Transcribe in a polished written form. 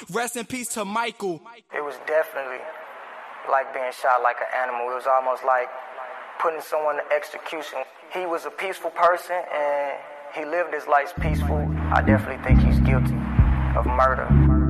Rest in peace to Michael. It was definitely like being shot like an animal. It was almost like putting someone to execution. He was a peaceful person and he lived his life peaceful. I definitely think he's guilty of murder.